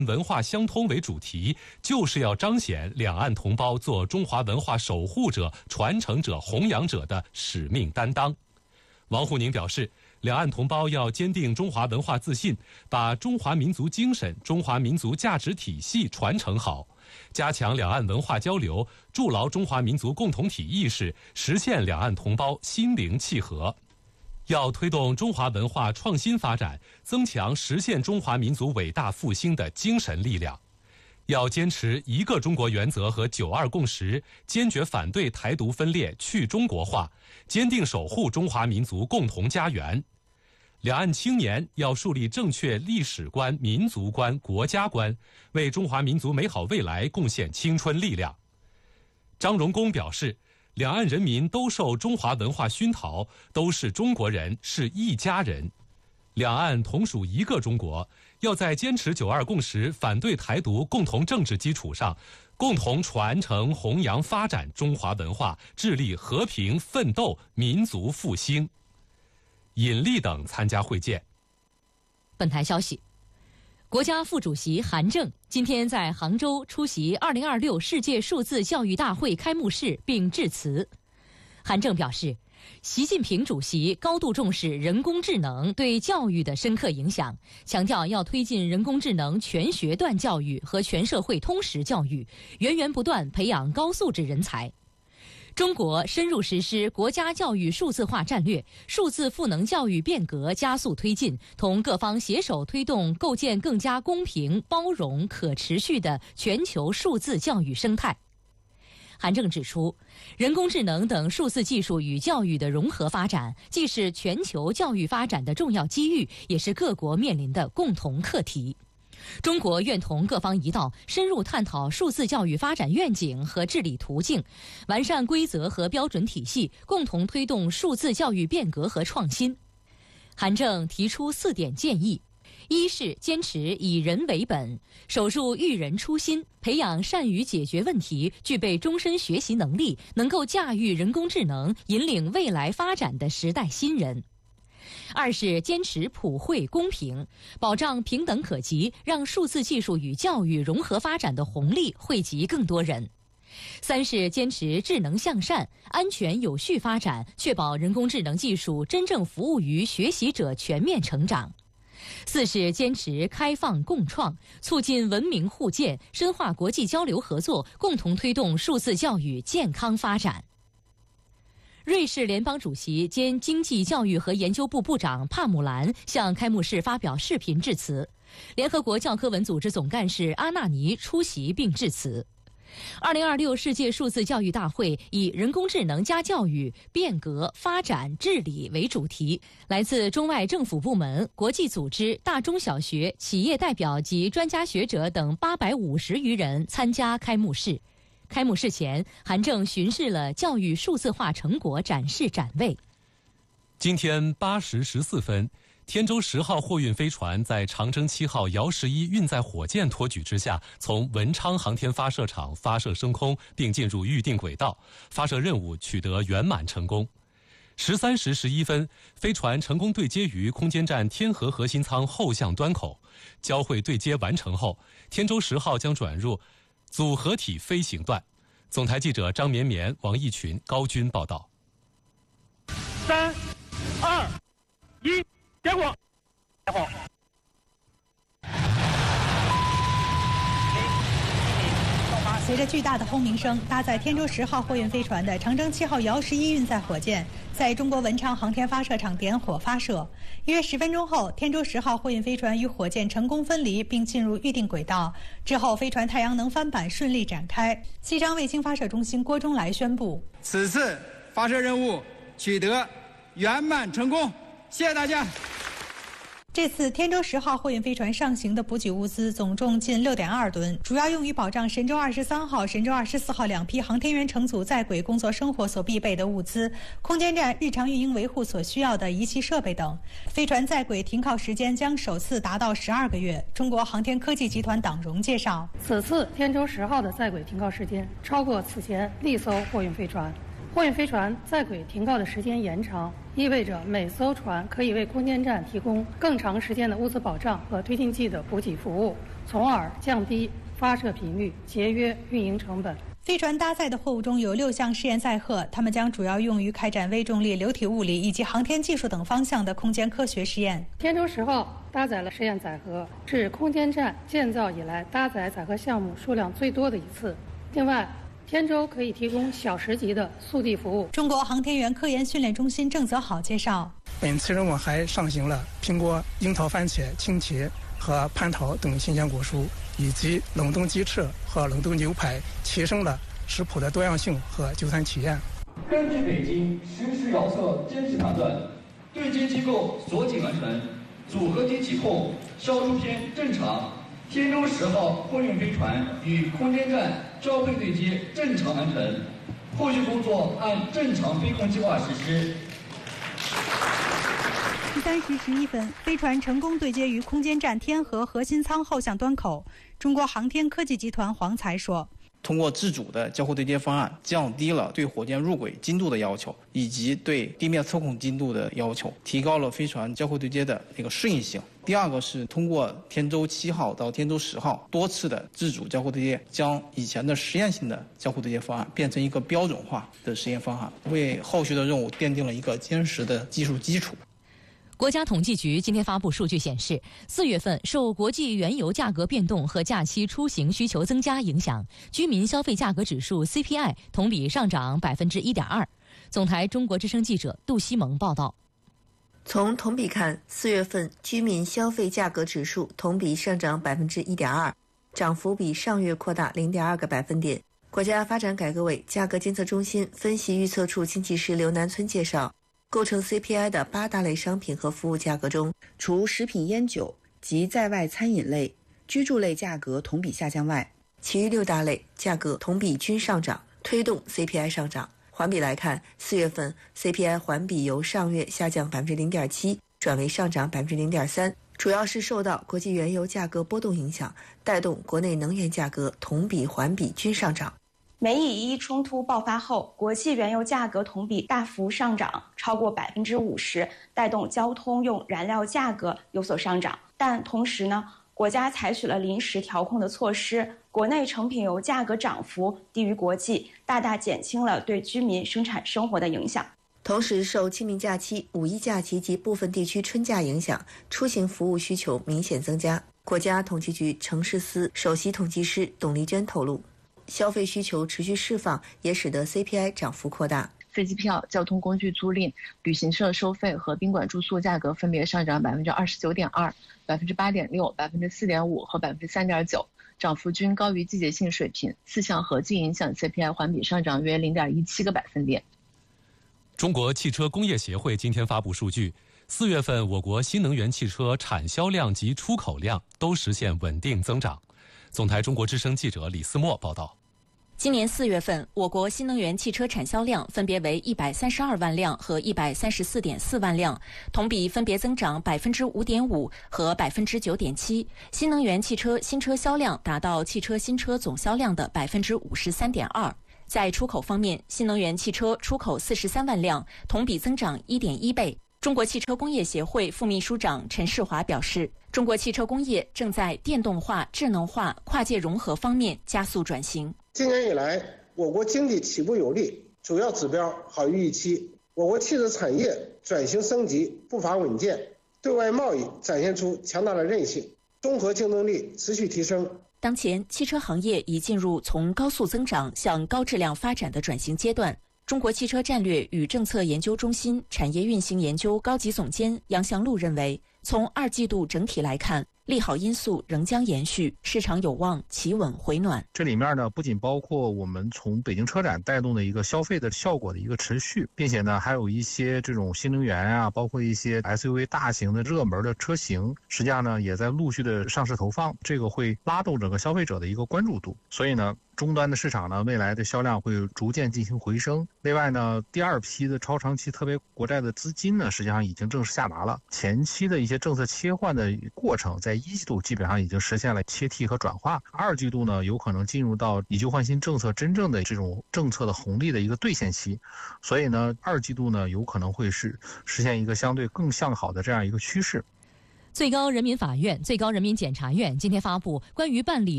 文化相通为主题，就是要彰显两岸同胞做中华文化守护者、传承者、弘扬者的使命担当。王沪宁表示，两岸同胞要坚定中华文化自信，把中华民族精神、中华民族价值体系传承好，加强两岸文化交流，筑牢中华民族共同体意识，实现两岸同胞心灵契合。要推动中华文化创新发展，增强实现中华民族伟大复兴的精神力量。要坚持一个中国原则和9·2共识，坚决反对台独分裂、去中国化，坚定守护中华民族共同家园。两岸青年要树立正确历史观、民族观、国家观，为中华民族美好未来贡献青春力量。张荣恭表示，两岸人民都受中华文化熏陶，都是中国人，是一家人。两岸同属一个中国，要在坚持9·2共识、反对台独共同政治基础上，共同传承、弘扬、发展中华文化，致力和平奋斗、民族复兴。尹力等参加会见。 本台消息，国家副主席韩正今天在杭州出席2026世界数字教育大会开幕式并致辞。韩正表示，习近平主席高度重视人工智能对教育的深刻影响，强调要推进人工智能全学段教育和全社会通识教育，源源不断培养高素质人才。中国深入实施国家教育数字化战略，数字赋能教育变革加速推进，同各方携手推动构建更加公平、包容、可持续的全球数字教育生态。韩正指出，人工智能等数字技术与教育的融合发展，既是全球教育发展的重要机遇，也是各国面临的共同课题。中国愿同各方一道，深入探讨数字教育发展愿景和治理途径，完善规则和标准体系，共同推动数字教育变革和创新。韩正提出4点建议：一是坚持以人为本，守住育人初心，培养善于解决问题、具备终身学习能力、能够驾驭人工智能、引领未来发展的时代新人。二是坚持普惠公平，保障平等可及，让数字技术与教育融合发展的红利惠及更多人。三是坚持智能向善、安全有序发展，确保人工智能技术真正服务于学习者全面成长。四是坚持开放共创，促进文明互鉴，深化国际交流合作，共同推动数字教育健康发展。瑞士联邦主席兼经济教育和研究部部长帕姆兰向开幕式发表视频致辞，联合国教科文组织总干事阿纳尼出席并致辞。2026世界数字教育大会以人工智能加教育、变革、发展、治理为主题，来自中外政府部门、国际组织、大中小学、企业代表及专家学者等850余人参加开幕式。开幕式前，韩正巡视了教育数字化成果展示展位。 今天8时14分，天舟10号货运飞船在长征7号遥11运载火箭托举之下，从文昌航天发射场发射升空，并进入预定轨道，发射任务取得圆满成功。13时11分，飞船成功对接于空间站天河核心舱后向端口，交会对接完成后，天舟10号将转入组合体飞行段。总台记者张绵绵、王义群、高军报道。 3、2、1，点火！点火！ 随着巨大的轰鸣声，搭载天舟10号货运飞船的长征7号遥11运载火箭在中国文昌航天发射场点火发射。约10分钟后，天舟10号货运飞船与火箭成功分离，并进入预定轨道。之后，飞船太阳能帆板顺利展开。西昌卫星发射中心郭忠来宣布： 此次发射任务取得圆满成功，谢谢大家。 这次天舟10号货运飞船上行的补给物资总重近6.2吨，主要用于保障神舟23号、神舟24号2批航天员乘组在轨工作生活所必备的物资，空间站日常运营维护所需要的仪器设备等。飞船在轨停靠时间将首次达到12个月。中国航天科技集团党荣介绍， 此次天舟10号的在轨停靠时间超过此前历艘货运飞船， 货运飞船在轨停靠的时间延长，意味着每艘船可以为空间站提供更长时间的物资保障和推进剂的补给服务，从而降低发射频率，节约运营成本。 飞船搭载的货物中有6项试验载荷，它们将主要用于开展微重力、流体物理以及航天技术等方向的空间科学实验。 天舟10号搭载了试验载荷，是空间站建造以来搭载载荷项目数量最多的一次。另外，天舟可以提供小时级的速递服务。 中国航天员科研训练中心郑泽好介绍， 本次任务还上行了苹果、樱桃、番茄、青茄和蟠桃等新鲜果蔬，以及冷冻鸡翅和冷冻牛排，提升了食谱的多样性和就餐体验。 根据北京实时遥测真实判断，对接机构锁紧完成，组合体起控，消除篇正常。天舟10号货运飞船与空间站交会对接正常完成，后续工作按正常飞控计划实施。 13时11分，飞船成功对接于空间站天河核心舱后向端口。中国航天科技集团黄才说， 通过自主的交会对接方案，降低了对火箭入轨精度的要求，以及对地面测控精度的要求，提高了飞船交会对接的适应性。第二个是通过天舟7号到天舟10号多次的自主交会对接，将以前的实验性的交会对接方案变成一个标准化的实验方案，为后续的任务奠定了一个坚实的技术基础。 国家统计局今天发布数据显示，4月份受国际原油价格变动和假期出行需求增加影响，居民消费价格指数 CPI 同比上涨 1.2%。总台中国之声记者杜西蒙报道。 从同比看，4月份居民消费价格指数同比上涨 1.2%， 涨幅比上月扩大 0.2个百分点。国家发展改革委价格监测中心分析预测处经济师刘南村介绍，构成 CPI 的8大类商品和服务价格中，除食品烟酒及在外餐饮类、居住类价格同比下降外，其余6大类价格同比均上涨，推动 CPI 上涨。环比来看，4月份 CPI 环比由上月下降 0.7%转为上涨 0.3%， 主要是受到国际原油价格波动影响，带动国内能源价格同比环比均上涨。 美以伊冲突爆发后，国际原油价格同比大幅上涨，超过 50%， 带动交通用燃料价格有所上涨。但同时呢，国家采取了临时调控的措施，国内成品油价格涨幅低于国际，大大减轻了对居民生产生活的影响。 同时，受清明假期、五一假期及部分地区春假影响，出行服务需求明显增加。国家统计局城市司首席统计师董丽娟透露，消费需求持续释放，也使得 CPI 涨幅扩大。 飞机票、交通工具租赁、旅行社收费和宾馆住宿价格分别上涨 29.2%、8.6%、4.5% 和 3.9%， 涨幅均高于季节性水平。4项合计影响 CPI 环比上涨约 0.17个百分点。 中国汽车工业协会今天发布数据，4月份我国新能源汽车产销量及出口量都实现稳定增长。总台中国之声记者李思墨报道。 今年4月份，我国新能源汽车产销量分别为132万辆和134.4万辆，同比分别增长 5.5% 和 9.7%。新能源汽车新车销量达到汽车新车总销量的 53.2%。在出口方面，新能源汽车出口43万辆，同比增长 1.1倍。中国汽车工业协会副秘书长陈世华表示，中国汽车工业正在电动化、智能化、跨界融合方面加速转型。 今年以来，我国经济起步有力，主要指标好于预期。我国汽车产业转型升级步伐稳健，对外贸易展现出强大的韧性，综合竞争力持续提升。 当前，汽车行业已进入从高速增长向高质量发展的转型阶段。中国汽车战略与政策研究中心产业运行研究高级总监杨祥路认为，从2季度整体来看，利好因素仍将延续，市场有望企稳回暖。 这里面呢，不仅包括我们从北京车展带动的一个消费的效果的一个持续，并且呢，还有一些这种新能源啊，包括一些 SUV 大型的热门的车型，实际上呢，也在陆续的上市投放，这个会拉动整个消费者的一个关注度。所以呢， 终端的市场呢，未来的销量会逐渐进行回升。另外呢，第二批的超长期特别国债的资金呢，实际上已经正式下达了。前期的一些政策切换的过程，在1季度基本上已经实现了切替和转化，2季度呢，有可能进入到以旧换新政策真正的这种政策的红利的一个兑现期。所以呢，2季度呢，有可能会实现一个相对更向好的这样一个趋势。 最高人民法院、最高人民检察院今天发布关于办理